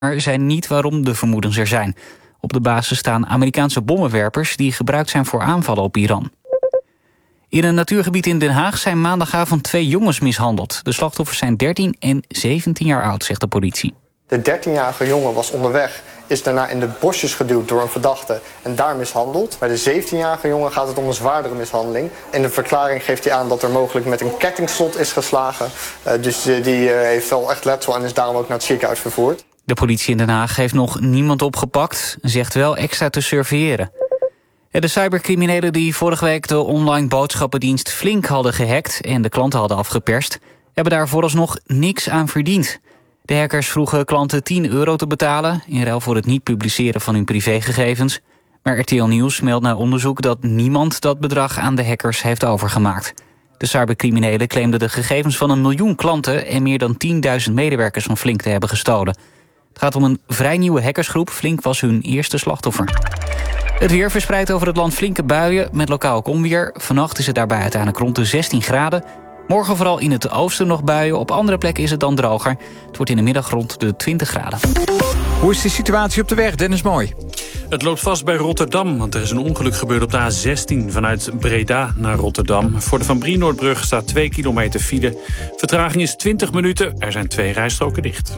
maar zei niet waarom de vermoedens er zijn. Op de basis staan Amerikaanse bommenwerpers die gebruikt zijn voor aanvallen op Iran. In een natuurgebied in Den Haag zijn maandagavond 2 jongens mishandeld. De slachtoffers zijn 13 en 17 jaar oud, zegt de politie. De 13-jarige jongen was onderweg, is daarna in de bosjes geduwd door een verdachte en daar mishandeld. Bij de 17-jarige jongen gaat het om een zwaardere mishandeling. In de verklaring geeft hij aan dat er mogelijk met een kettingslot is geslagen. Dus die heeft wel echt letsel en is daarom ook naar het ziekenhuis vervoerd. De politie in Den Haag heeft nog niemand opgepakt, zegt wel extra te surveilleren. De cybercriminelen die vorige week de online boodschappendienst Flink hadden gehackt en de klanten hadden afgeperst, hebben daar vooralsnog niks aan verdiend. De hackers vroegen klanten €10 te betalen in ruil voor het niet publiceren van hun privégegevens. Maar RTL Nieuws meldt na onderzoek dat niemand dat bedrag aan de hackers heeft overgemaakt. De cybercriminelen claimden de gegevens van 1 miljoen klanten en meer dan 10.000 medewerkers van Flink te hebben gestolen. Het gaat om een vrij nieuwe hackersgroep. Flink was hun eerste slachtoffer. Het weer verspreidt over het land flinke buien met lokaal onweer. Vannacht is het daarbij uiteindelijk rond de 16 graden. Morgen vooral in het oosten nog buien. Op andere plekken is het dan droger. Het wordt in de middag rond de 20 graden. Hoe is de situatie op de weg, Dennis Mooi? Het loopt vast bij Rotterdam, want er is een ongeluk gebeurd op de A16... vanuit Breda naar Rotterdam. Voor de Van Brienoordbrug staat 2 kilometer file. Vertraging is 20 minuten, er zijn 2 rijstroken dicht.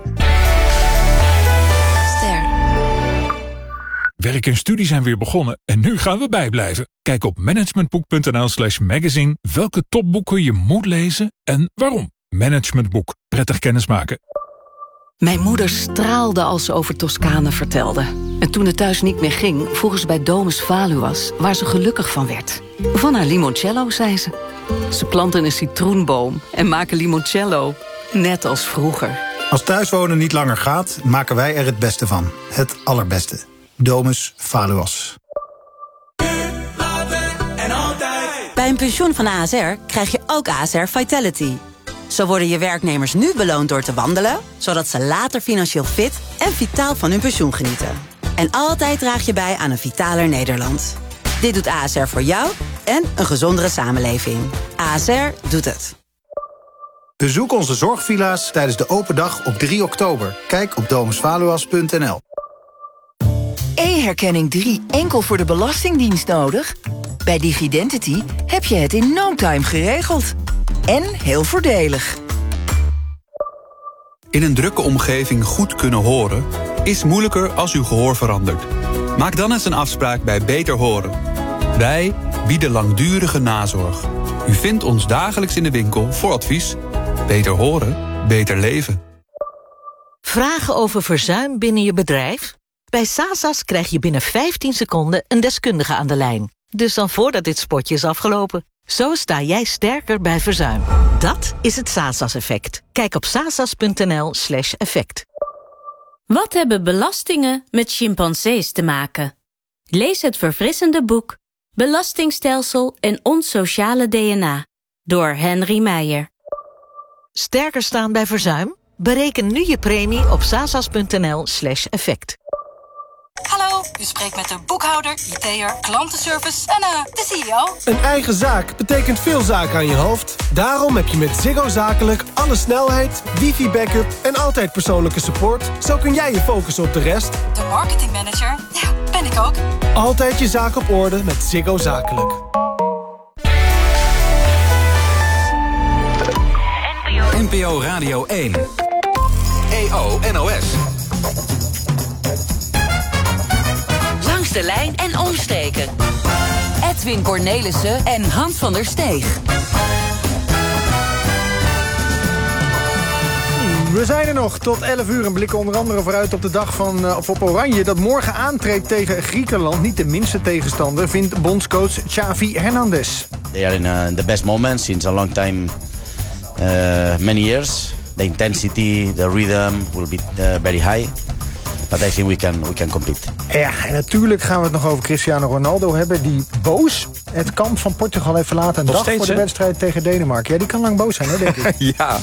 Werk en studie zijn weer begonnen en nu gaan we bijblijven. Kijk op managementboek.nl/magazine welke topboeken je moet lezen en waarom. Managementboek. Prettig kennismaken. Mijn moeder straalde als ze over Toscane vertelde. En toen het thuis niet meer ging, vroegen ze bij Domus Valuas waar ze gelukkig van werd. Van haar limoncello, zei ze. Ze planten een citroenboom en maken limoncello, net als vroeger. Als thuiswonen niet langer gaat, maken wij er het beste van. Het allerbeste. Domus Valuas. Bij een pensioen van ASR krijg je ook ASR Vitality. Zo worden je werknemers nu beloond door te wandelen, zodat ze later financieel fit en vitaal van hun pensioen genieten. En altijd draag je bij aan een vitaler Nederland. Dit doet ASR voor jou en een gezondere samenleving. ASR doet het. Bezoek onze zorgvilla's tijdens de open dag op 3 oktober. Kijk op domusvaluas.nl. E-herkenning 3 enkel voor de Belastingdienst nodig? Bij Digidentity heb je het in no time geregeld. En heel voordelig. In een drukke omgeving goed kunnen horen is moeilijker als uw gehoor verandert. Maak dan eens een afspraak bij Beter Horen. Wij bieden langdurige nazorg. U vindt ons dagelijks in de winkel voor advies. Beter horen, beter leven. Vragen over verzuim binnen je bedrijf? Bij Sasas krijg je binnen 15 seconden een deskundige aan de lijn. Dus dan voordat dit spotje is afgelopen. Zo sta jij sterker bij verzuim. Dat is het Sasas-effect. Kijk op sasas.nl/effect. Wat hebben belastingen met chimpansees te maken? Lees het verfrissende boek Belastingstelsel en ons sociale DNA door Henry Meijer. Sterker staan bij verzuim? Bereken nu je premie op sasas.nl/effect. Hallo, u spreekt met de boekhouder, IT'er, klantenservice en de CEO. Een eigen zaak betekent veel zaken aan je hoofd. Daarom heb je met Ziggo Zakelijk alle snelheid, wifi-backup en altijd persoonlijke support. Zo kun jij je focussen op de rest. De marketingmanager, ja, ben ik ook. Altijd je zaak op orde met Ziggo Zakelijk. NPO Radio 1. EO NOS. Langs de lijn en omstreken. Edwin Cornelissen en Hans van der Steeg. We zijn er nog tot 11 uur en blikken onder andere vooruit op de dag op Oranje... dat morgen aantreedt tegen Griekenland. Niet de minste tegenstander, vindt bondscoach Xavi Hernandez. They are in the best moment since a long time, many years. The intensity, the rhythm will be very high. But I think we can compete. Ja, en natuurlijk gaan we het nog over Cristiano Ronaldo hebben... die boos het kamp van Portugal heeft verlaten... een dag voor de wedstrijd tegen Denemarken. Ja, die kan lang boos zijn, hè, denk ik. Ja.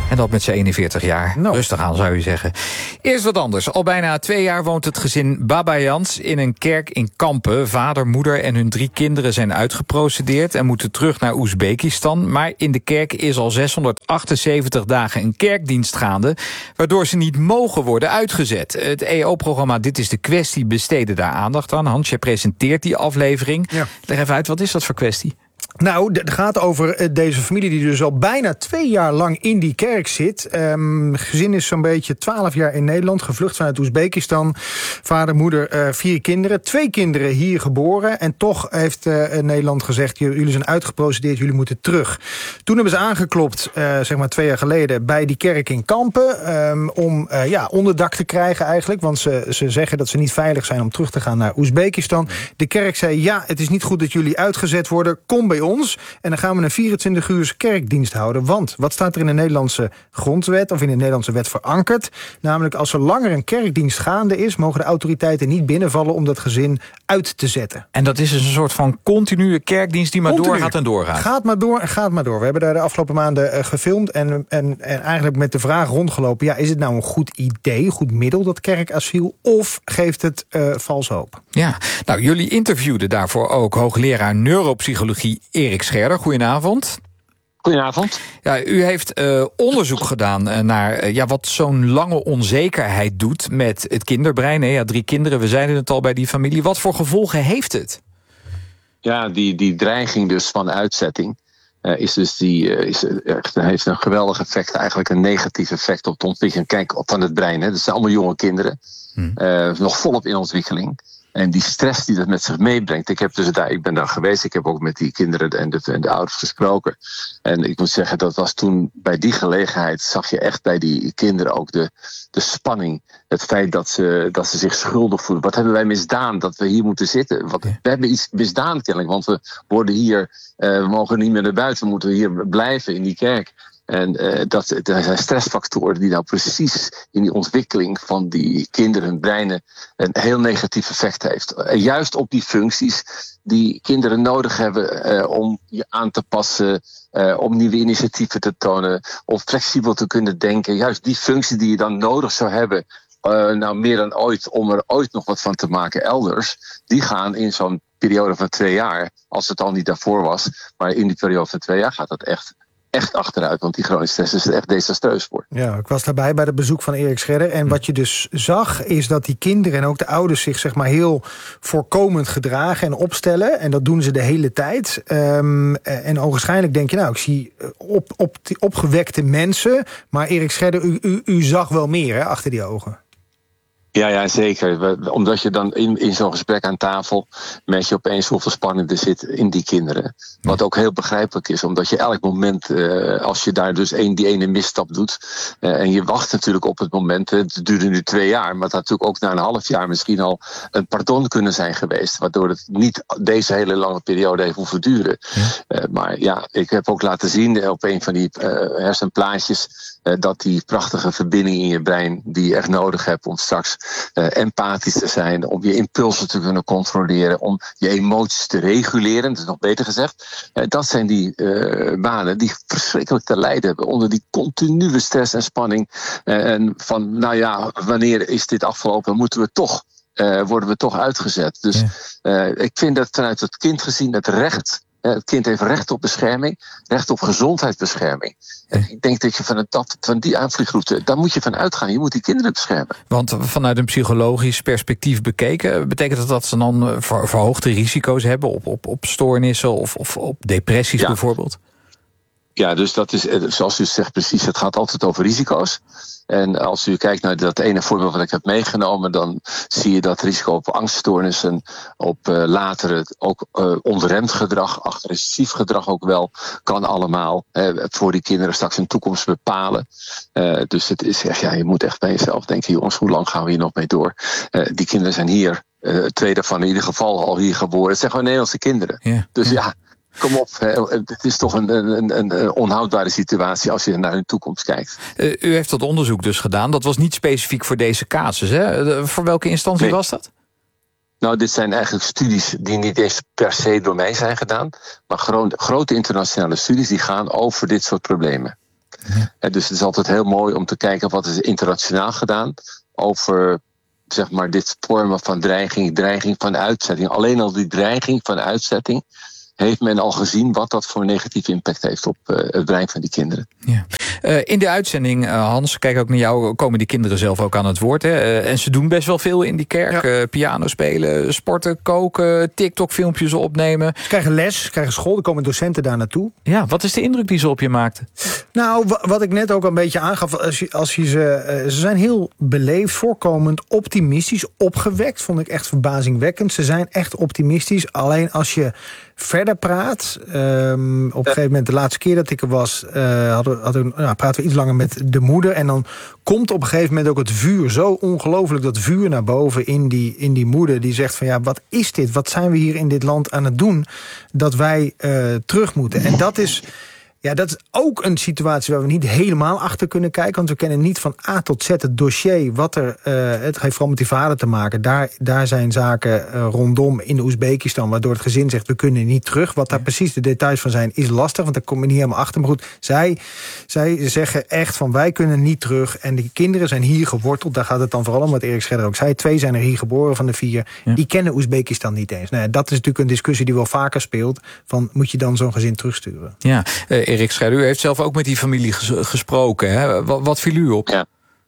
En dat met zijn 41 jaar. Rustig aan, zou je zeggen. Eerst wat anders. Al bijna 2 jaar woont het gezin Babayans in een kerk in Kampen. Vader, moeder en hun 3 kinderen zijn uitgeprocedeerd en moeten terug naar Oezbekistan. Maar in de kerk is al 678 dagen een kerkdienst gaande, waardoor ze niet mogen worden uitgezet. Het EO-programma Dit is de Kwestie besteedde daar aandacht aan. Hans, jij presenteert die aflevering. Ja. Leg even uit, wat is dat voor kwestie? Nou, het gaat over deze familie die dus al bijna 2 jaar lang in die kerk zit. Gezin is zo'n beetje 12 jaar in Nederland, gevlucht vanuit Oezbekistan. Vader, moeder, 4 kinderen. 2 kinderen hier geboren. En toch heeft Nederland gezegd, jullie zijn uitgeprocedeerd, jullie moeten terug. Toen hebben ze aangeklopt, zeg maar 2 jaar geleden, bij die kerk in Kampen. Om onderdak te krijgen eigenlijk. Want ze zeggen dat ze niet veilig zijn om terug te gaan naar Oezbekistan. De kerk zei, ja, het is niet goed dat jullie uitgezet worden. Kom bij ons en dan gaan we een 24 uur kerkdienst houden. Want wat staat er in de Nederlandse grondwet of in de Nederlandse wet verankerd? Namelijk, als er langer een kerkdienst gaande is, mogen de autoriteiten niet binnenvallen om dat gezin uit te zetten. En dat is dus een soort van continue kerkdienst die maar doorgaat en doorgaat. Gaat maar door en gaat maar door. We hebben daar de afgelopen maanden gefilmd en eigenlijk met de vraag rondgelopen, ja, is het nou een goed idee, goed middel, dat kerkasiel, of geeft het vals hoop? Ja, nou, jullie interviewden daarvoor ook hoogleraar neuropsychologie Erik Scherder. Goedenavond. Goedenavond. Ja, u heeft onderzoek gedaan naar wat zo'n lange onzekerheid doet met het kinderbrein. Ja, 3 kinderen, we zeiden het al bij die familie. Wat voor gevolgen heeft het? Ja, die dreiging dus van uitzetting heeft een geweldig effect, eigenlijk een negatief effect op de ontwikkeling van het brein. Hè. Dat zijn allemaal jonge kinderen, nog volop in ontwikkeling. En die stress die dat met zich meebrengt. Ik ben daar geweest. Ik heb ook met die kinderen en de ouders gesproken. En ik moet zeggen, dat was toen bij die gelegenheid zag je echt bij die kinderen ook de spanning. Het feit dat ze zich schuldig voelen. Wat hebben wij misdaan dat we hier moeten zitten? We hebben iets misdaan kennelijk. Want we worden hier, we mogen niet meer naar buiten. We moeten hier blijven in die kerk. En er zijn stressfactoren die nou precies in die ontwikkeling van die kinderen, hun breinen, een heel negatief effect heeft. Juist op die functies die kinderen nodig hebben om je aan te passen, om nieuwe initiatieven te tonen, om flexibel te kunnen denken. Juist die functie die je dan nodig zou hebben, meer dan ooit, om er ooit nog wat van te maken elders, die gaan in zo'n periode van 2 jaar, als het al niet daarvoor was, maar in die periode van 2 jaar gaat dat echt achteruit, want die chronische stress is er echt desastreus voor. Ja, ik was daarbij bij het bezoek van Erik Scherder. En wat je dus zag, is dat die kinderen en ook de ouders zich zeg maar heel voorkomend gedragen en opstellen. En dat doen ze de hele tijd. En ogenschijnlijk denk je, nou, ik zie opgewekte mensen. Maar Erik Scherder, u zag wel meer, hè, achter die ogen. Ja, zeker. Omdat je dan in zo'n gesprek aan tafel merk je opeens hoeveel spanning er zit in die kinderen. Wat ook heel begrijpelijk is, omdat je elk moment, als je daar dus die ene misstap doet, en je wacht natuurlijk op het moment, het duurde nu 2 jaar, maar het had natuurlijk ook na een half jaar misschien al een pardon kunnen zijn geweest, waardoor het niet deze hele lange periode heeft hoeven duren. Maar ja, ik heb ook laten zien op een van die hersenplaatjes, dat die prachtige verbinding in je brein die je echt nodig hebt om straks empathisch te zijn, om je impulsen te kunnen controleren, om je emoties te reguleren, dat is nog beter gezegd. Dat zijn die banen die verschrikkelijk te lijden hebben onder die continue stress en spanning. En van, nou ja, wanneer is dit afgelopen? Worden we toch uitgezet? Dus ik vind dat vanuit het kind gezien het recht. Het kind heeft recht op bescherming, recht op gezondheidsbescherming. En ik denk dat je van die aanvliegroute, daar moet je van uitgaan. Je moet die kinderen beschermen. Want vanuit een psychologisch perspectief bekeken, betekent dat ze dan verhoogde risico's hebben op stoornissen of op depressies bijvoorbeeld? Ja, dus dat is, zoals u zegt precies, het gaat altijd over risico's. En als u kijkt naar dat ene voorbeeld wat ik heb meegenomen, dan zie je dat risico op angststoornissen, op later ook onremd gedrag, agressief gedrag ook wel, kan allemaal voor die kinderen straks een toekomst bepalen. Dus het is echt, je moet echt bij jezelf denken, jongens, hoe lang gaan we hier nog mee door? Die kinderen zijn hier, 2 daarvan in ieder geval al hier geboren. Het zijn gewoon Nederlandse kinderen. Ja. Dus ja. Kom op, het is toch een onhoudbare situatie als je naar hun toekomst kijkt. U heeft dat onderzoek dus gedaan. Dat was niet specifiek voor deze casus, hè? Voor welke instantie was dat? Nou, dit zijn eigenlijk studies die niet eens per se door mij zijn gedaan. Maar grote internationale studies die gaan over dit soort problemen. Dus het is altijd heel mooi om te kijken wat is internationaal gedaan over, zeg maar, dit vormen van dreiging van uitzetting. Alleen al die dreiging van uitzetting heeft men al gezien wat dat voor negatieve impact heeft op het brein van die kinderen. Ja. In de uitzending, Hans, kijk ook naar jou, komen die kinderen zelf ook aan het woord. Hè? En ze doen best wel veel in die kerk. Ja. Piano spelen, sporten, koken, TikTok-filmpjes opnemen. Ze krijgen les, ze krijgen school, er komen docenten daar naartoe. Ja, wat is de indruk die ze op je maakten? Nou, wat ik net ook een beetje aangaf, ze zijn heel beleefd, voorkomend, optimistisch, opgewekt. Vond ik echt verbazingwekkend. Ze zijn echt optimistisch. Alleen als je verder praat, op een gegeven moment, de laatste keer dat ik er was, praten we iets langer met de moeder. En dan komt op een gegeven moment ook het vuur, zo ongelooflijk dat vuur naar boven in die moeder. Die zegt van ja, wat is dit? Wat zijn we hier in dit land aan het doen? Dat wij terug moeten. En dat is ook een situatie waar we niet helemaal achter kunnen kijken. Want we kennen niet van A tot Z het dossier. Het heeft vooral met die vader te maken. Daar zijn zaken rondom in Oezbekistan, waardoor het gezin zegt we kunnen niet terug. Wat daar precies de details van zijn is lastig, want daar kom je niet helemaal achter. Maar goed, zij zeggen echt van wij kunnen niet terug. En die kinderen zijn hier geworteld. Daar gaat het dan vooral om, wat Erik Scherder ook zei. 2 zijn er hier geboren van de 4. Ja. Die kennen Oezbekistan niet eens. Nou, dat is natuurlijk een discussie die wel vaker speelt. Van moet je dan zo'n gezin terugsturen? Ja, Erik Scherder, u heeft zelf ook met die familie gesproken. Hè? Wat viel u op? Ja.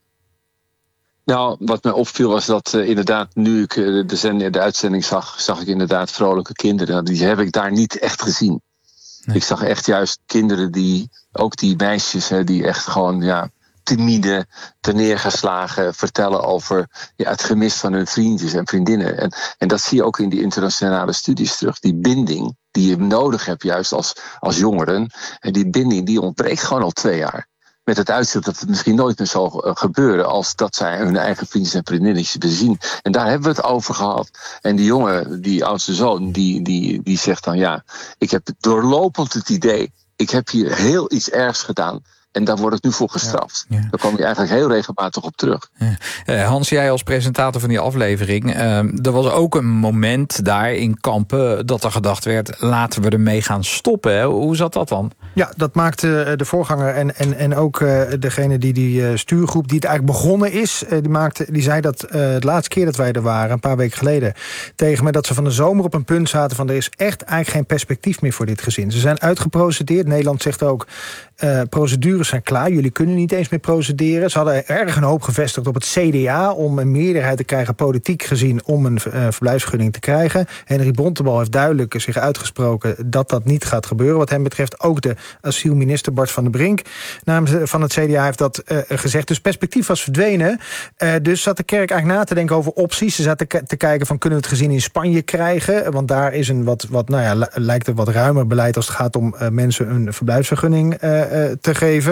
Nou, wat mij opviel was dat inderdaad, nu ik de uitzending zag ik inderdaad vrolijke kinderen. Die heb ik daar niet echt gezien. Nee. Ik zag echt juist kinderen ook die meisjes, die echt gewoon timide, terneergeslagen vertellen over het gemis van hun vriendjes en vriendinnen. En dat zie je ook in die internationale studies terug. Die binding die je nodig hebt juist als jongeren. En die binding die ontbreekt gewoon al 2 jaar. Met het uitzicht dat het misschien nooit meer zal gebeuren als dat zij hun eigen vriendjes en vriendinnetjes bezien. En daar hebben we het over gehad. En die jongen, die oudste zoon, die zegt dan ik heb doorlopend het idee, ik heb hier heel iets ergs gedaan. En daar wordt het nu voor gestraft. Ja. Daar kom je eigenlijk heel regelmatig op terug. Ja. Hans, jij als presentator van die aflevering, er was ook een moment daar in Kampen dat er gedacht werd, laten we ermee gaan stoppen. Hè? Hoe zat dat dan? Ja, dat maakte de voorganger en ook degene die stuurgroep die het eigenlijk begonnen is, die zei dat de laatste keer dat wij er waren, een paar weken geleden, tegen me dat ze van de zomer op een punt zaten van er is echt eigenlijk geen perspectief meer voor dit gezin. Ze zijn uitgeprocedeerd. Nederland zegt ook, procedures zijn klaar, jullie kunnen niet eens meer procederen. Ze hadden erg een hoop gevestigd op het CDA om een meerderheid te krijgen, politiek gezien, om een verblijfsvergunning te krijgen. Henry Bontebal heeft duidelijk zich uitgesproken dat dat niet gaat gebeuren. Wat hem betreft ook de asielminister Bart van der Brink namens van het CDA heeft dat gezegd. Dus perspectief was verdwenen. Dus zat de kerk eigenlijk na te denken over opties. Ze zaten te kijken van kunnen we het gezin in Spanje krijgen? Want daar is een lijkt een wat ruimer beleid als het gaat om mensen een verblijfsvergunning te geven.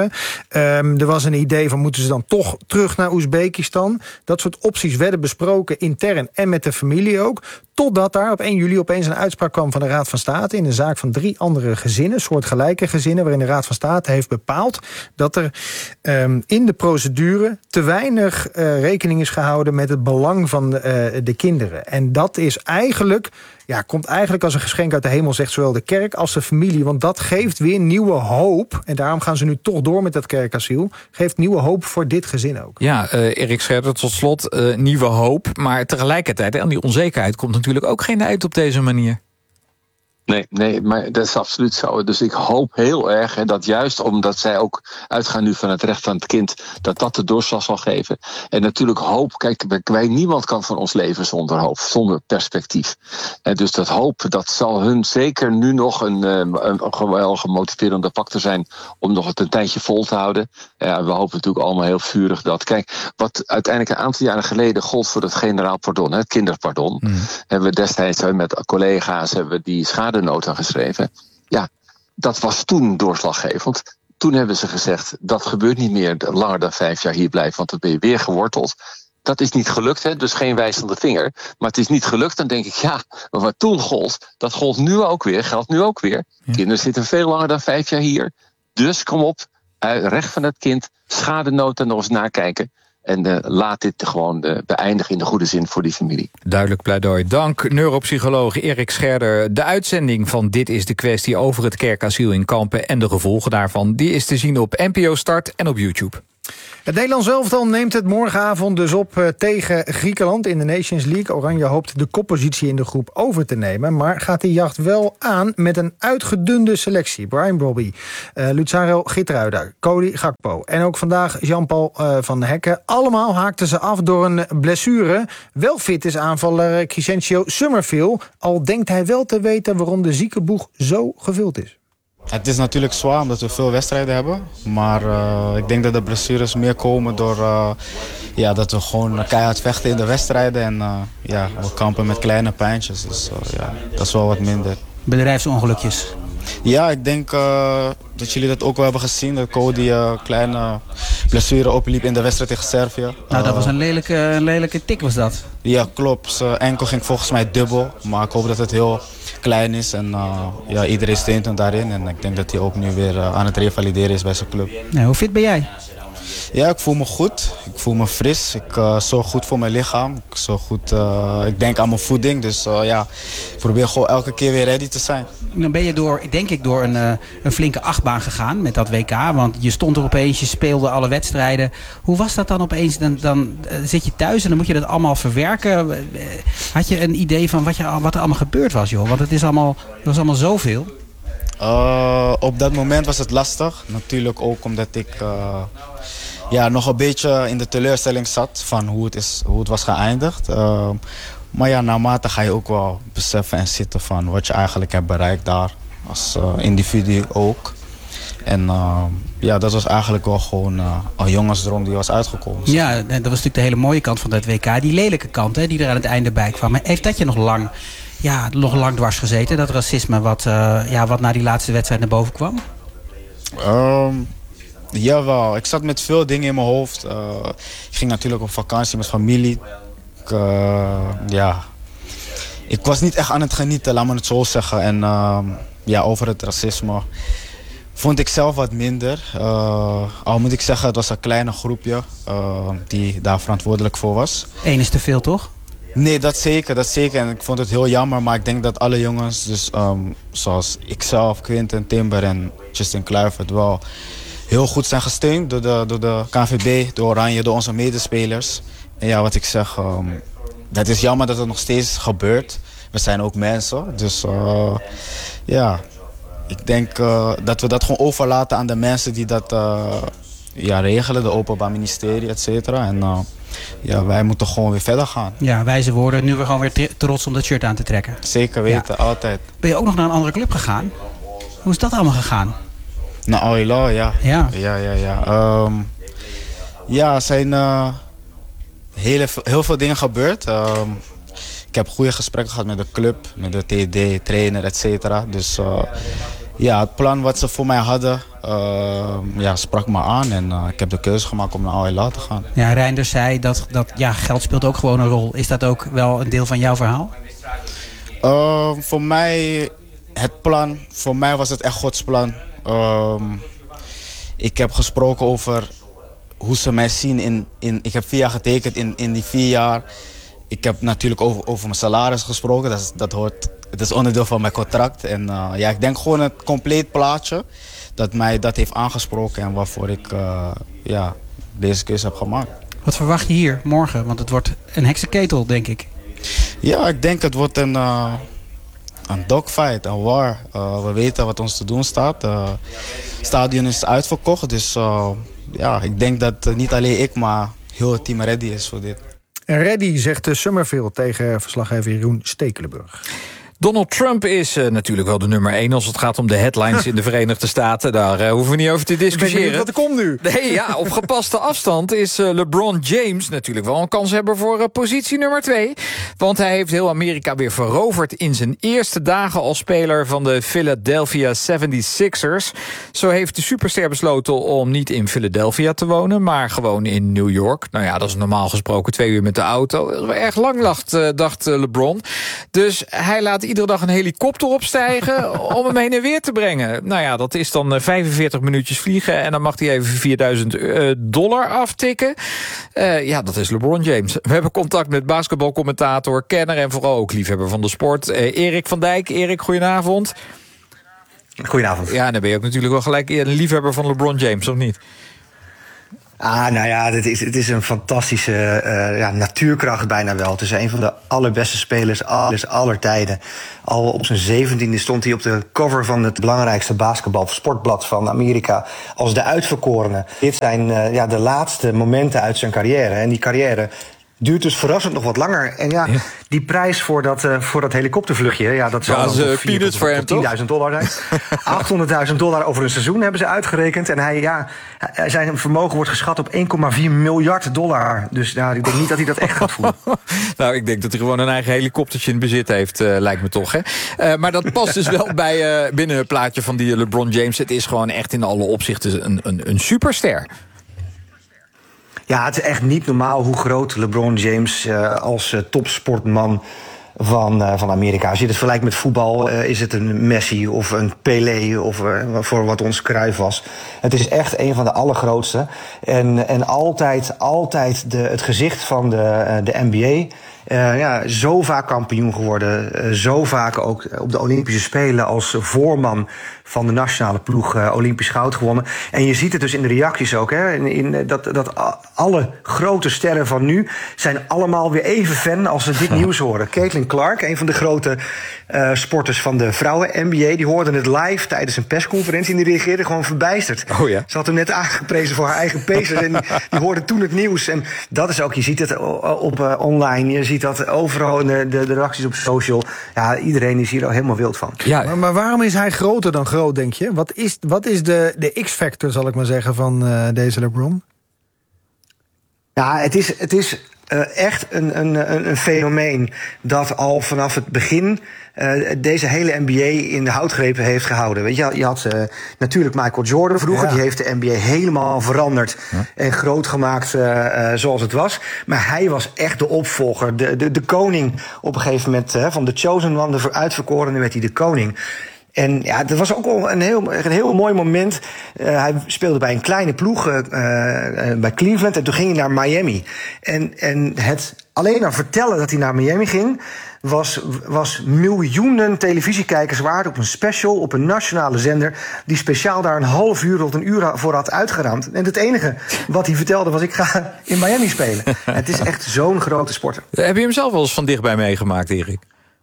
Er was een idee van moeten ze dan toch terug naar Oezbekistan? Dat soort opties werden besproken intern en met de familie ook. Totdat daar op 1 juli opeens een uitspraak kwam van de Raad van State in een zaak van 3 andere gezinnen, soortgelijke gezinnen, waarin de Raad van State heeft bepaald dat er in de procedure te weinig rekening is gehouden met het belang van de kinderen. En dat is komt eigenlijk als een geschenk uit de hemel, zegt zowel de kerk als de familie. Want dat geeft weer nieuwe hoop. En daarom gaan ze nu toch door met dat kerkasiel. Geeft nieuwe hoop voor dit gezin ook. Ja, Erik Scherder, tot slot, nieuwe hoop. Maar tegelijkertijd, aan die onzekerheid komt natuurlijk ook geen eind op deze manier. Nee, maar dat is absoluut zo. Dus ik hoop heel erg dat juist omdat zij ook uitgaan nu van het recht van het kind, dat de doorslag zal geven. En natuurlijk hoop, kijk, niemand kan van ons leven zonder hoop, zonder perspectief. En dus dat hoop, dat zal hun zeker nu nog een geweldige motiverende factor zijn om nog het een tijdje vol te houden. Ja, we hopen natuurlijk allemaal heel vurig dat. Kijk, wat uiteindelijk een aantal jaren geleden gold voor het generaal pardon, het kinderpardon, hebben we destijds met collega's die schade nota geschreven. Ja, dat was toen doorslaggevend. Toen hebben ze gezegd, dat gebeurt niet meer langer dan 5 jaar hier blijven, want dan ben je weer geworteld. Dat is niet gelukt, dus geen wijzende vinger. Maar het is niet gelukt, dan denk ik, maar wat toen gold, dat geldt nu ook weer. Ja. Kinderen zitten veel langer dan 5 jaar hier. Dus kom op, recht van het kind, schadenota nog eens nakijken. En laat dit gewoon beëindigen in de goede zin voor die familie. Duidelijk pleidooi. Dank neuropsycholoog Erik Scherder. De uitzending van Dit is de Kwestie over het kerkasiel in Kampen en de gevolgen daarvan, die is te zien op NPO Start en op YouTube. Het Nederlands elftal neemt het morgenavond dus op tegen Griekenland in de Nations League. Oranje hoopt de koppositie in de groep over te nemen, maar gaat de jacht wel aan met een uitgedunde selectie. Brian Brobby, Luzaro Gittruida, Cody Gakpo en ook vandaag Jean-Paul van Hekken. Allemaal haakten ze af door een blessure. Wel fit is aanvaller Crescencio Summerville, al denkt hij wel te weten waarom de ziekenboeg zo gevuld is. Het is natuurlijk zwaar omdat we veel wedstrijden hebben. Maar ik denk dat de blessures meer komen door dat we gewoon keihard vechten in de wedstrijden. En we kampen met kleine pijntjes. Dus dat is wel wat minder. Bedrijfsongelukjes? Ja, ik denk dat jullie dat ook wel hebben gezien. Dat Cody kleine blessure opliep in de wedstrijd tegen Servië. Nou, dat was een lelijke tik was dat. Ja, klopt. Zijn enkel ging volgens mij dubbel. Maar ik hoop dat het heel klein is. En iedereen steunt hem daarin. En ik denk dat hij ook nu weer aan het revalideren is bij zijn club. Nou, hoe fit ben jij? Ja, ik voel me goed. Ik voel me fris. Ik zorg goed voor mijn lichaam. Ik denk aan mijn voeding. Dus ik probeer gewoon elke keer weer ready te zijn. Dan ben je door een flinke achtbaan gegaan met dat WK. Want je stond er opeens, je speelde alle wedstrijden. Hoe was dat dan opeens? Dan zit je thuis en dan moet je dat allemaal verwerken. Had je een idee van wat er allemaal gebeurd was, joh? Want het was allemaal zoveel. Op dat moment was het lastig. Natuurlijk ook omdat ik nog een beetje in de teleurstelling zat van hoe het was geëindigd. Maar naarmate ga je ook wel beseffen en zitten van wat je eigenlijk hebt bereikt daar. Als individu ook. En dat was eigenlijk wel gewoon een jongensdroom die was uitgekomen. Ja, dat was natuurlijk de hele mooie kant van dat WK. Die lelijke kant die er aan het einde bij kwam. Maar heeft dat je nog lang dwars gezeten? Dat racisme wat na die laatste wedstrijd naar boven kwam? Jawel, ik zat met veel dingen in mijn hoofd. Ik ging natuurlijk op vakantie met familie. Ik was niet echt aan het genieten, laat me het zo zeggen. En over het racisme vond ik zelf wat minder. Al moet ik zeggen, het was een kleine groepje die daar verantwoordelijk voor was. Eén is te veel, toch? Nee, dat zeker. En ik vond het heel jammer, maar ik denk dat alle jongens, dus zoals ikzelf, Quinten, Timber en Justin Kluivert, wel heel goed zijn gesteund door de KNVB, door Oranje, door onze medespelers. En wat ik zeg, het is jammer dat het nog steeds gebeurt. We zijn ook mensen, dus ik denk dat we dat gewoon overlaten aan de mensen die dat regelen, de Openbaar Ministerie, et cetera. En wij moeten gewoon weer verder gaan. Ja, wijze woorden. Nu weer gewoon weer trots om dat shirt aan te trekken. Zeker weten, altijd. Ben je ook nog naar een andere club gegaan? Hoe is dat allemaal gegaan? Naar Al Hilal, ja. Er zijn heel veel dingen gebeurd. Ik heb goede gesprekken gehad met de club, met de TD, trainer, et cetera. Dus het plan wat ze voor mij hadden, sprak me aan. En ik heb de keuze gemaakt om naar Al Hilal te gaan. Ja, Reinders zei dat geld speelt ook gewoon een rol. Is dat ook wel een deel van jouw verhaal? Voor mij, voor mij was het echt Gods plan. Ik heb gesproken over hoe ze mij zien. Ik heb 4 jaar getekend in die 4 jaar. Ik heb natuurlijk over mijn salaris gesproken. Het is onderdeel van mijn contract. En ik denk gewoon het compleet plaatje dat mij dat heeft aangesproken en waarvoor ik deze keuze heb gemaakt. Wat verwacht je hier morgen? Want het wordt een heksenketel, denk ik. Ja, ik denk het wordt een dogfight, een war. We weten wat ons te doen staat. Het stadion is uitverkocht, dus ik denk dat niet alleen ik, maar heel het team ready is voor dit. En ready, zegt Summerville tegen verslaggever Jeroen Stekelenburg. Donald Trump is natuurlijk wel de nummer 1 als het gaat om de headlines in de Verenigde Staten. Daar hoeven we niet over te discussiëren. Ik weet niet wat er komt nu. Nee, op gepaste afstand is LeBron James natuurlijk wel een kanshebber voor positie nummer 2. Want hij heeft heel Amerika weer veroverd in zijn eerste dagen als speler van de Philadelphia 76ers. Zo heeft de superster besloten om niet in Philadelphia te wonen, maar gewoon in New York. Nou ja, dat is normaal gesproken 2 uur met de auto. Dat is wel erg lang, dacht LeBron. Dus hij laat iedere dag een helikopter opstijgen om hem heen en weer te brengen. Nou ja, dat is dan 45 minuutjes vliegen en dan mag hij even $4.000 aftikken. Ja, dat is LeBron James. We hebben contact met basketbalcommentator, kenner en vooral ook liefhebber van de sport, Erik van Dijk. Erik, goedenavond. Goedenavond. Ja, dan ben je ook natuurlijk wel gelijk een liefhebber van LeBron James, of niet? Nou ja, het is een fantastische natuurkracht bijna wel. Het is een van de allerbeste spelers aller tijden. Al op zijn 17e stond hij op de cover van het belangrijkste sportblad van Amerika als de uitverkorene. Dit zijn de laatste momenten uit zijn carrière. En die carrière duurt dus verrassend nog wat langer. En die prijs voor dat helikoptervluchtje, dat zal dan peanuts voor hem, toch? $10.000 zijn. $800.000 over een seizoen hebben ze uitgerekend. En zijn vermogen wordt geschat op $1,4 miljard. Dus ik denk niet dat hij dat echt gaat voelen. Nou, ik denk dat hij gewoon een eigen helikoptertje in bezit heeft, lijkt me toch. Hè? Maar dat past dus wel binnen het plaatje van die LeBron James. Het is gewoon echt in alle opzichten een superster. Ja, het is echt niet normaal hoe groot LeBron James als topsportman van Amerika. Als je het vergelijkt met voetbal, is het een Messi of een Pelé of voor wat ons Cruyff was. Het is echt een van de allergrootste. En altijd het gezicht van de NBA. Zo vaak kampioen geworden. Zo vaak ook op de Olympische Spelen als voorman van de nationale ploeg Olympisch goud gewonnen. En je ziet het dus in de reacties ook. Hè, dat alle grote sterren van nu zijn allemaal weer even fan als ze dit nieuws horen. Caitlin Clark, een van de grote sporters van de vrouwen-NBA... die hoorde het live tijdens een persconferentie en die reageerde gewoon verbijsterd. Oh ja. Ze had hem net aangeprezen voor haar eigen Pacers en die hoorde toen het nieuws. En dat is ook, je ziet het op online, je ziet dat overal in de reacties op social. Ja, iedereen is hier al helemaal wild van. Ja. Maar waarom is hij groter dan groot, denk je? Wat is de X-factor, zal ik maar zeggen, van deze LeBron? Ja, het is echt een fenomeen dat al vanaf het begin deze hele NBA in de houtgrepen heeft gehouden. Weet je had natuurlijk Michael Jordan vroeger. Ja. Die heeft de NBA helemaal veranderd en groot gemaakt zoals het was. Maar hij was echt de opvolger, de koning op een gegeven moment. Van de chosen one, de uitverkorene, werd hij de koning. En dat was ook wel een heel mooi moment. Hij speelde bij een kleine ploeg bij Cleveland en toen ging hij naar Miami. En het alleen al vertellen dat hij naar Miami ging was miljoenen televisiekijkers waard op een special, op een nationale zender, die speciaal daar een half uur tot een uur voor had uitgeraamd. En het enige wat hij vertelde was: ik ga in Miami spelen. Het is echt zo'n grote sporter. Heb je hem zelf wel eens van dichtbij meegemaakt, Erik?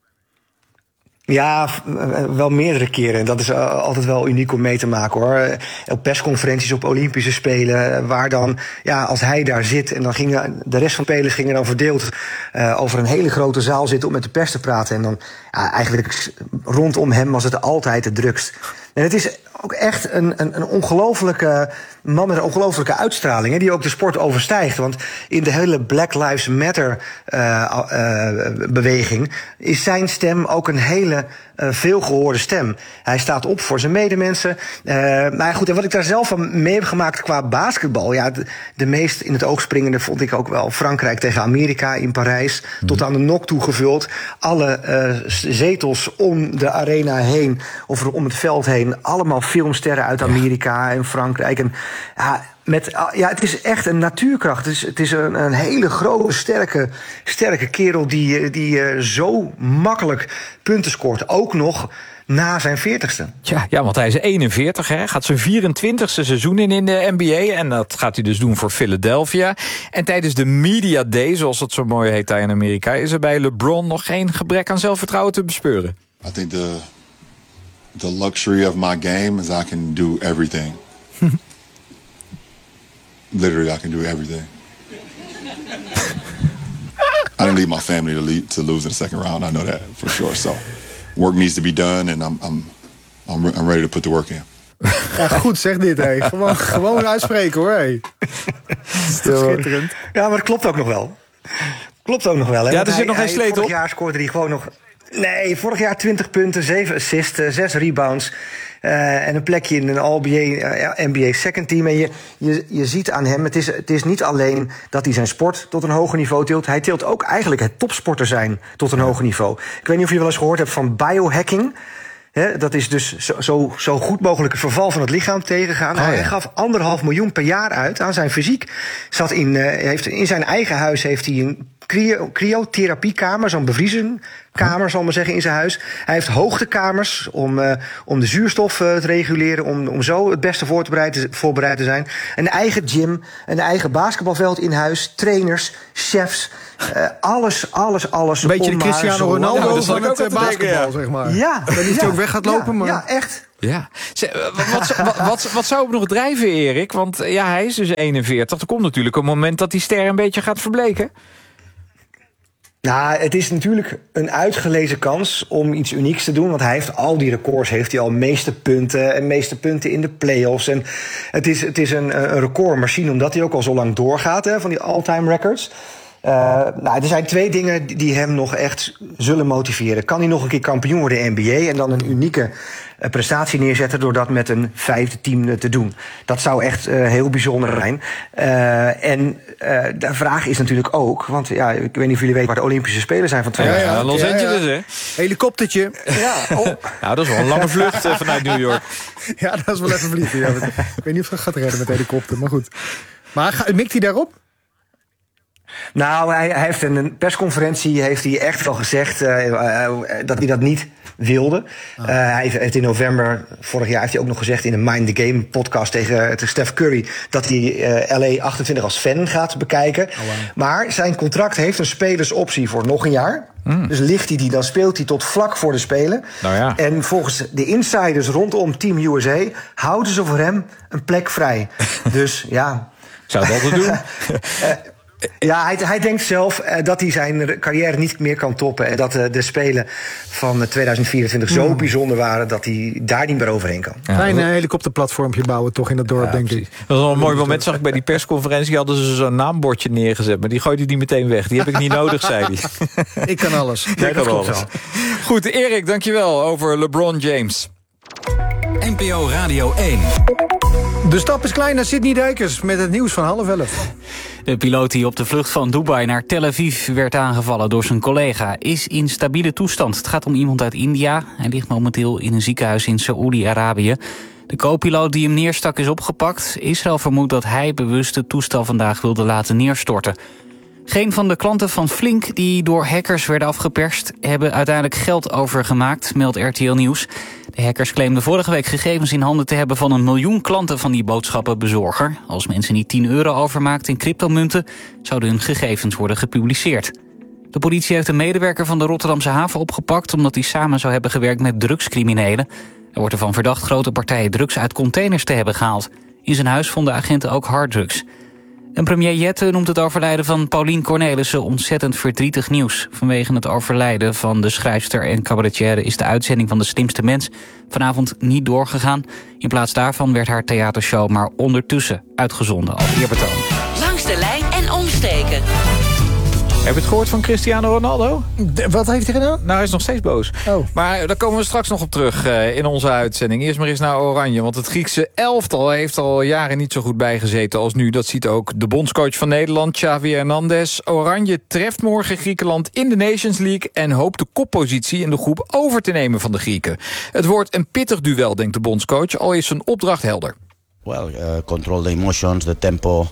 Ja, wel meerdere keren. Dat is altijd wel uniek om mee te maken, hoor. Op persconferenties op Olympische Spelen, waar dan, als hij daar zit en dan gingen de rest van de spelers gingen dan verdeeld over een hele grote zaal zitten om met de pers te praten. En dan, eigenlijk rondom hem was het altijd het drukst. En het is ook echt een ongelofelijke man met een ongelofelijke uitstraling, hè, die ook de sport overstijgt. Want in de hele Black Lives Matter beweging is zijn stem ook een hele veelgehoorde stem. Hij staat op voor zijn medemensen. Maar goed, en wat ik daar zelf van mee heb gemaakt qua basketbal, de meest in het oog springende vond ik ook wel Frankrijk tegen Amerika in Parijs, tot aan de nok toe gevuld. Alle zetels om de arena heen, of om het veld heen, allemaal filmsterren uit Amerika en Frankrijk. En het is echt een natuurkracht. Het is een hele grote, sterke kerel die zo makkelijk punten scoort. Ook nog na zijn 40ste. Ja, want hij is 41, hè, gaat zijn 24e seizoen in de NBA. En dat gaat hij dus doen voor Philadelphia. En tijdens de Media Day, zoals dat zo mooi heet daar in Amerika, is er bij LeBron nog geen gebrek aan zelfvertrouwen te bespeuren. I think the luxury of my game is I can do everything. Literally, I can do everything. I didn't need my family to lose in the second round. I know that for sure. So, work needs to be done, and I'm ready to put the work in. Ja, goed zeg dit, hé. Gewoon uitspreken, hoor. Hey. Schitterend. Ja, maar dat klopt ook nog wel. Hè? Ja, er zit nog geen sleet op. Vorig jaar scoorde hij gewoon nog. Nee, vorig jaar 20 punten, 7 assists, 6 rebounds. En een plekje in een All-NBA NBA second team. En je ziet aan hem, het is niet alleen dat hij zijn sport tot een hoger niveau tilt. Hij tilt ook eigenlijk het topsporter zijn tot een hoger niveau. Ik weet niet of je wel eens gehoord hebt van biohacking. Dat is dus zo goed mogelijk het verval van het lichaam tegengaan. Hij gaf 1,5 miljoen per jaar uit aan zijn fysiek. In zijn eigen huis heeft hij een cryotherapiekamer, zo'n bevriezingkamer, zal ik maar zeggen, in zijn huis. Hij heeft hoogtekamers om de zuurstof te reguleren, om zo het beste voorbereid te zijn. Een eigen gym, een eigen basketbalveld in huis, trainers, chefs. Alles. Een beetje de Cristiano Ronaldo van het basketbal, zeg maar. Ja. Dat hij ook weg gaat lopen, maar... Ja, echt. Ja. Wat zou hem nog drijven, Erik? Want hij is dus 41. Er komt natuurlijk een moment dat die ster een beetje gaat verbleken. Nou, het is natuurlijk een uitgelezen kans om iets unieks te doen. Want hij heeft al die records, heeft hij al meeste punten in de play-offs. En het is een recordmachine, omdat hij ook al zo lang doorgaat, van die all-time records. Er zijn 2 dingen die hem nog echt zullen motiveren. Kan hij nog een keer kampioen worden in de NBA en dan een unieke prestatie neerzetten door dat met een 5e team te doen? Dat zou echt heel bijzonder zijn. De vraag is natuurlijk ook, want ik weet niet of jullie weten waar de Olympische Spelen zijn van 2020. Los Angeles, hè? Helikoptertje. Ja, nou, dat is wel een lange vlucht vanuit New York. Ja, dat is wel even vliegen. Ja, ik weet niet of het gaat redden met de helikopter, maar goed. Maar mikt hij daarop? Nou, hij heeft in een persconferentie echt wel gezegd dat hij dat niet wilde. Hij heeft in november vorig jaar heeft hij ook nog gezegd in een Mind the Game podcast tegen Steph Curry dat hij LA 28 als fan gaat bekijken. Oh, wow. Maar zijn contract heeft een spelersoptie voor nog een jaar. Dus ligt hij die, dan speelt hij tot vlak voor de Spelen. Nou ja. En volgens de insiders rondom Team USA houden ze voor hem een plek vrij. Dus ja. Zou dat wel doen? Hij denkt zelf dat hij zijn carrière niet meer kan toppen. En dat de Spelen van 2024 zo bijzonder waren dat hij daar niet meer overheen kan. Klein helikopterplatformpje bouwen toch in het dorp, denk ik. Dat was wel een mooi moment, zag ik bij die persconferentie. Hadden ze zo'n naambordje neergezet, maar die gooide die meteen weg. Die heb ik niet nodig, zei hij. Ik kan alles. Jij kan alles. Goed, Erik, dankjewel over LeBron James. NPO Radio 1. De stap is klein naar Sidney Dijkers met het nieuws van 10:30. De piloot die op de vlucht van Dubai naar Tel Aviv werd aangevallen door zijn collega is in stabiele toestand. Het gaat om iemand uit India. Hij ligt momenteel in een ziekenhuis in Saoedi-Arabië. De co-piloot die hem neerstak is opgepakt. Israël vermoedt dat hij bewust het toestel vandaag wilde laten neerstorten. Geen van de klanten van Flink die door hackers werden afgeperst hebben uiteindelijk geld overgemaakt, meldt RTL Nieuws. De hackers claimden vorige week gegevens in handen te hebben van 1 miljoen klanten van die boodschappenbezorger. Als mensen niet €10 overmaakten in cryptomunten, zouden hun gegevens worden gepubliceerd. De politie heeft een medewerker van de Rotterdamse haven opgepakt omdat hij samen zou hebben gewerkt met drugscriminelen. Er wordt ervan verdacht grote partijen drugs uit containers te hebben gehaald. In zijn huis vonden agenten ook harddrugs. En premier Jette noemt het overlijden van Paulien Cornelissen ontzettend verdrietig nieuws. Vanwege het overlijden van de schrijfster en cabaretière is de uitzending van De Slimste Mens vanavond niet doorgegaan. In plaats daarvan werd haar theatershow maar ondertussen uitgezonden als eerbetoon. Langs de lijn en omstreken. Heb je het gehoord van Cristiano Ronaldo? Wat heeft hij gedaan? Nou, hij is nog steeds boos. Oh. Maar daar komen we straks nog op terug in onze uitzending. Eerst maar eens naar Oranje, want het Griekse elftal heeft al jaren niet zo goed bijgezeten als nu. Dat ziet ook de bondscoach van Nederland, Xavi Hernandez. Oranje treft morgen Griekenland in de Nations League en hoopt de koppositie in de groep over te nemen van de Grieken. Het wordt een pittig duel, denkt de bondscoach, al is zijn opdracht helder. Well, control the emotions, the tempo,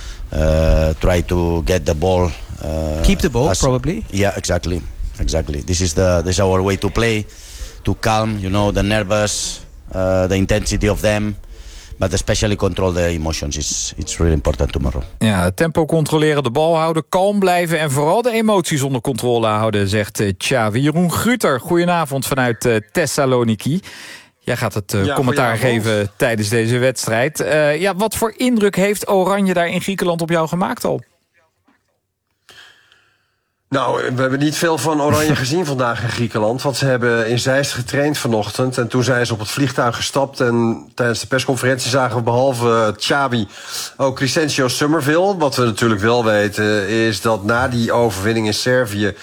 try to get the ball. Keep the ball, probably. Yeah, exactly. This is our way to play, to calm, the nervous, the intensity of them, but especially control the emotions. It's really important tomorrow. Ja, het tempo controleren, de bal houden, kalm blijven en vooral de emoties onder controle houden, zegt Xavi. Jeroen Gruter, goedenavond vanuit Thessaloniki. Jij gaat het commentaar geven tijdens deze wedstrijd. Wat voor indruk heeft Oranje daar in Griekenland op jou gemaakt al? Nou, we hebben niet veel van Oranje gezien vandaag in Griekenland. Want ze hebben in Zeist getraind vanochtend. En toen zijn ze op het vliegtuig gestapt. En tijdens de persconferentie zagen we behalve Xavi ook Crescencio Summerville. Wat we natuurlijk wel weten is dat na die overwinning in Servië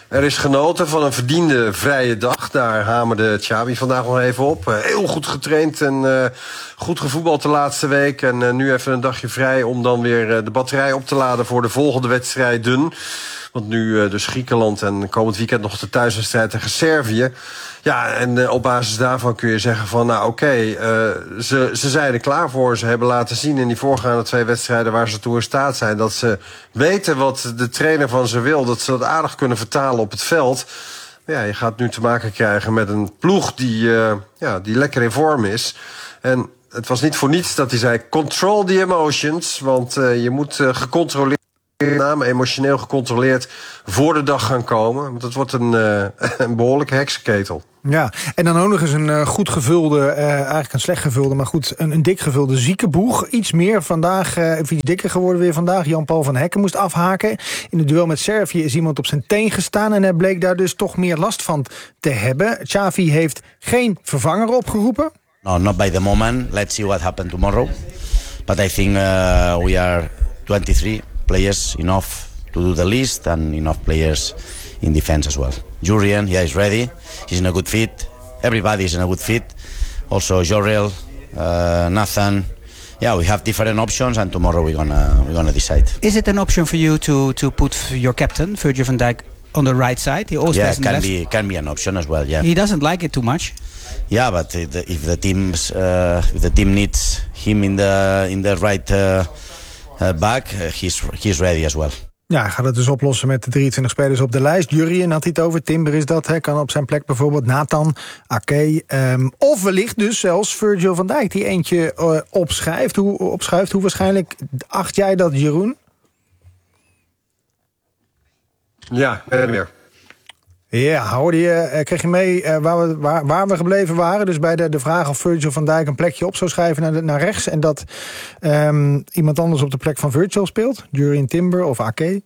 Er is genoten van een verdiende vrije dag. Daar hamerde Xavi vandaag nog even op. Heel goed getraind en goed gevoetbald de laatste week. En nu even een dagje vrij om dan weer de batterij op te laden voor de volgende wedstrijden. Want nu dus Griekenland en komend weekend nog de thuiswedstrijd tegen Servië. Ja, en op basis daarvan kun je zeggen van nou oké, ze zijn er klaar voor. Ze hebben laten zien in die voorgaande 2 wedstrijden waar ze toe in staat zijn. Dat ze weten wat de trainer van ze wil. Dat ze dat aardig kunnen vertalen op het veld. Maar ja, je gaat nu te maken krijgen met een ploeg die lekker in vorm is. En het was niet voor niets dat hij zei control the emotions. Want je moet gecontroleerd, met name emotioneel gecontroleerd, voor de dag gaan komen. Want het wordt een behoorlijke heksenketel. Ja, en dan ook nog eens een goed gevulde, eigenlijk een slecht gevulde, maar goed, een dik gevulde ziekenboeg. Iets meer vandaag, iets dikker geworden weer vandaag. Jan-Paul van Hekken moest afhaken. In het duel met Servië is iemand op zijn teen gestaan en hij bleek daar dus toch meer last van te hebben. Xavi heeft geen vervanger opgeroepen. No, not by the moment. Let's see what happens tomorrow. But I think we are 23 players enough to do the list and enough players in defense as well. Jurien, is ready. He's in a good fit. Everybody is in a good fit. Also Jorrel, Nathan. Yeah, we have different options and tomorrow we're gonna decide. Is it an option for you to put your captain, Virgil van Dijk, on the right side? He always can be an option as well, yeah. He doesn't like it too much. Yeah, but if the team needs him in the right back, he's ready as well. Ja, hij gaat het dus oplossen met de 23 spelers op de lijst. Jurien had hij het over, Timber is dat. Kan op zijn plek bijvoorbeeld Nathan, Ake. Of wellicht dus zelfs Virgil van Dijk die eentje opschuift. Hoe waarschijnlijk acht jij dat, Jeroen? Ja, meer. Ja, hoorde je, kreeg je mee waar we gebleven waren? Dus bij de vraag of Virgil van Dijk een plekje op zou schrijven naar rechts. En dat iemand anders op de plek van Virgil speelt. Jurien Timber of Ake.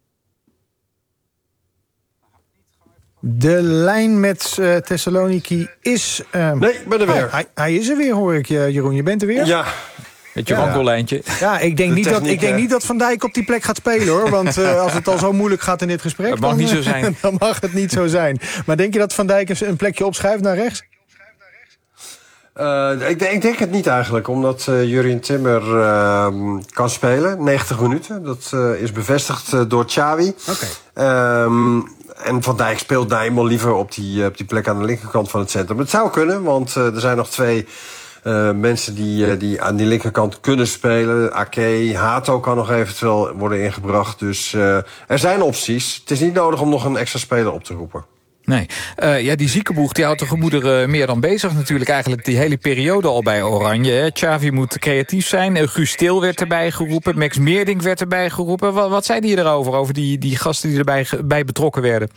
De lijn met Thessaloniki is... nee, ik ben er weer. Hij is er weer, hoor ik, Jeroen. Je bent er weer? Ja. Met je wankellijntje. Ja, ik denk niet dat Van Dijk op die plek gaat spelen, hoor. Want als het al zo moeilijk gaat in dit gesprek... Dat mag niet zo zijn. Dan mag het niet zo zijn. Maar denk je dat Van Dijk een plekje opschuift naar rechts? Ik denk het niet eigenlijk. Omdat Jurien Timber kan spelen. 90 minuten. Dat is bevestigd door Xavi. Okay. En Van Dijk speelt daar eenmaal liever op die plek aan de linkerkant van het centrum. Het zou kunnen, want er zijn nog 2... mensen die aan die linkerkant kunnen spelen. Ake, Hato kan nog eventueel worden ingebracht. Dus er zijn opties. Het is niet nodig om nog een extra speler op te roepen. Nee, die ziekenboeg die houdt de gemoederen meer dan bezig natuurlijk. Eigenlijk die hele periode al bij Oranje. Hè. Xavi moet creatief zijn. Guus Til werd erbij geroepen. Max Meerdink werd erbij geroepen. Wat zei hij erover? Over die gasten die erbij bij betrokken werden?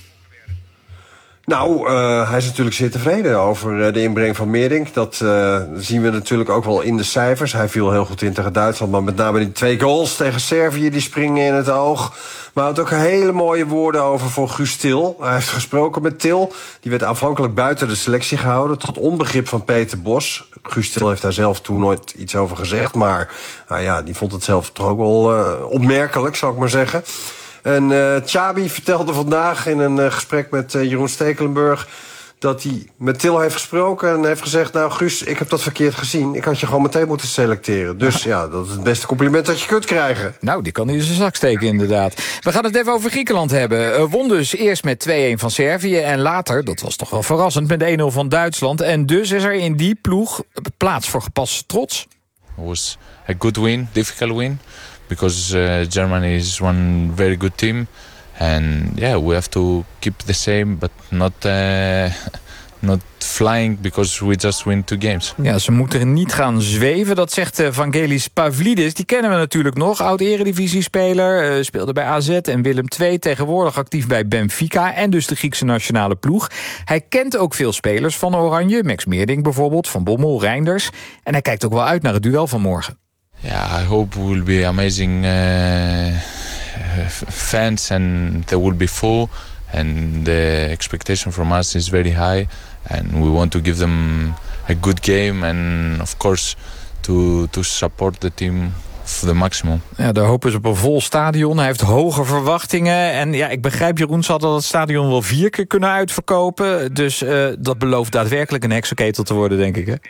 Nou, hij is natuurlijk zeer tevreden over de inbreng van Meerdink. Dat zien we natuurlijk ook wel in de cijfers. Hij viel heel goed in tegen Duitsland, maar met name die 2 goals tegen Servië, die springen in het oog. Maar hij had ook hele mooie woorden over voor Guus Til. Hij heeft gesproken met Til. Die werd aanvankelijk buiten de selectie gehouden, tot onbegrip van Peter Bos. Guus Til heeft daar zelf toen nooit iets over gezegd, maar nou ja, die vond het zelf toch ook wel opmerkelijk, zou ik maar zeggen. En Xabi vertelde vandaag in een gesprek met Jeroen Stekelenburg dat hij met Til heeft gesproken en heeft gezegd... nou Guus, ik heb dat verkeerd gezien. Ik had je gewoon meteen moeten selecteren. Dus ja, dat is het beste compliment dat je kunt krijgen. Nou, die kan hij in zijn zak steken inderdaad. We gaan het even over Griekenland hebben. Won dus eerst met 2-1 van Servië en later, dat was toch wel verrassend, met 1-0 van Duitsland. En dus is er in die ploeg plaats voor gepaste trots. It was a good win, difficult win. Because Germany is one very good team, and yeah, we have to keep the same, but not flying because we just win 2 games. Ja, ze moeten niet gaan zweven, dat zegt Vangelis Pavlidis. Die kennen we natuurlijk nog, oud-eredivisiespeler, speelde bij AZ en Willem II, tegenwoordig actief bij Benfica en dus de Griekse nationale ploeg. Hij kent ook veel spelers van Oranje, Max Meerdink bijvoorbeeld, Van Bommel, Reinders, en hij kijkt ook wel uit naar het duel van morgen. Yeah, I hope we will be amazing fans and they will be full and the expectation from us is very high and we want to give them a good game and of course to support the team of the maximum. Ja, daar hopen ze op een vol stadion. Hij heeft hoge verwachtingen. En ja, ik begrijp, Jeroen, ze hadden het stadion wel 4 keer kunnen uitverkopen. Dus dat belooft daadwerkelijk een heksenketel te worden, denk ik, hè?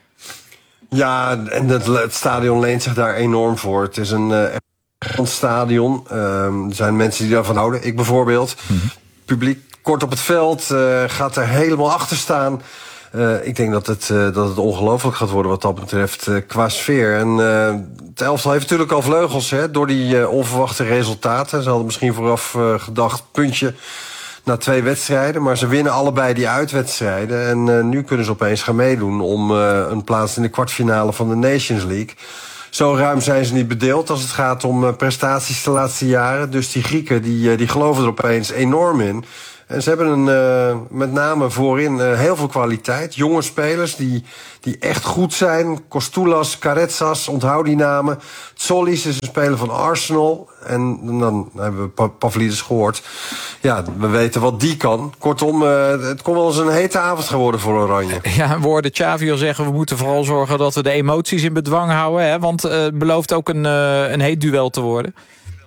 Ja, en het stadion leent zich daar enorm voor. Het is een stadion. Er zijn mensen die daarvan houden. Ik bijvoorbeeld. Publiek kort op het veld, gaat er helemaal achter staan. Ik denk dat het ongelooflijk gaat worden wat dat betreft qua sfeer. En het elftal heeft natuurlijk al vleugels, hè, door die onverwachte resultaten. Ze hadden misschien vooraf gedacht, puntje na 2 wedstrijden. Maar ze winnen allebei die uitwedstrijden. En nu kunnen ze opeens gaan meedoen om een plaats in de kwartfinale van de Nations League. Zo ruim zijn ze niet bedeeld als het gaat om prestaties de laatste jaren. Dus die Grieken die geloven er opeens enorm in. En ze hebben met name voorin heel veel kwaliteit. Jonge spelers die echt goed zijn. Kostoulas, Karetsas, onthoud die namen. Tsolis is een speler van Arsenal. En dan hebben we Pavlidis gehoord. Ja, we weten wat die kan. Kortom, het kon wel eens een hete avond geworden voor Oranje. Ja, we hoorden Xavi al zeggen, we moeten vooral zorgen dat we de emoties in bedwang houden. Hè? Want het belooft ook een heet duel te worden.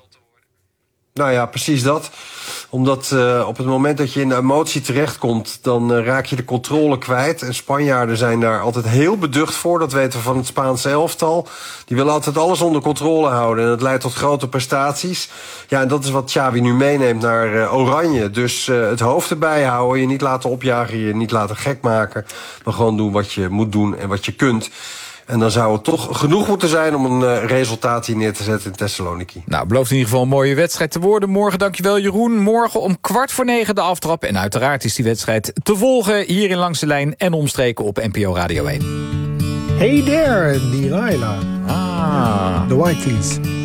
Nou ja, precies dat. Omdat op het moment dat je in de emotie terechtkomt, dan raak je de controle kwijt. En Spanjaarden zijn daar altijd heel beducht voor. Dat weten we van het Spaanse elftal. Die willen altijd alles onder controle houden. En dat leidt tot grote prestaties. Ja, en dat is wat Xavi nu meeneemt naar Oranje. Dus het hoofd erbij houden. Je niet laten opjagen, je niet laten gek maken. Maar gewoon doen wat je moet doen en wat je kunt. En dan zou het toch genoeg moeten zijn om een resultaat hier neer te zetten in Thessaloniki. Nou, belooft in ieder geval een mooie wedstrijd te worden. Morgen, dankjewel Jeroen. Morgen om 8:45 de aftrap. En uiteraard is die wedstrijd te volgen hier in Langs de Lijn en omstreken op NPO Radio 1. Hey there, Delilah. Ah. The Whiteys.